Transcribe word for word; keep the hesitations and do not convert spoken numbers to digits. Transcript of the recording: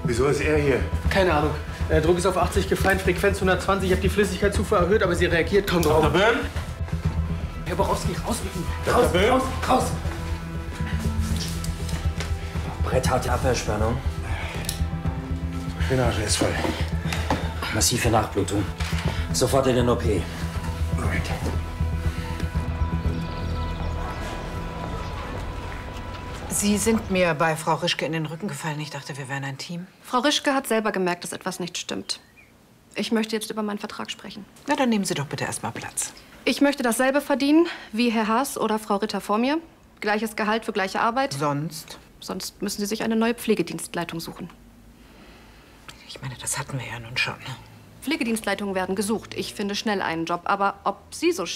Wieso ist er hier? Keine Ahnung. Der Druck ist auf achtzig gefallen, Frequenz hundertzwanzig. Ich habe die Flüssigkeitszufuhr erhöht, aber sie reagiert kaum drauf. Doktor Böhm? Herr Borowski, raus mit ihm. Doktor Raus, Böhm? raus, raus. Brettharte Abwehrspannung. Drainage ist voll. Massive Nachblutung. Sofort in den O P. Moment. Sie sind mir bei Frau Rischke in den Rücken gefallen. Ich dachte, wir wären ein Team. Frau Rischke hat selber gemerkt, dass etwas nicht stimmt. Ich möchte jetzt über meinen Vertrag sprechen. Na, dann nehmen Sie doch bitte erst mal Platz. Ich möchte dasselbe verdienen wie Herr Haas oder Frau Ritter vor mir. Gleiches Gehalt für gleiche Arbeit. Sonst? Sonst müssen Sie sich eine neue Pflegedienstleitung suchen. Ich meine, das hatten wir ja nun schon. Pflegedienstleitungen werden gesucht. Ich finde schnell einen Job. Aber ob Sie so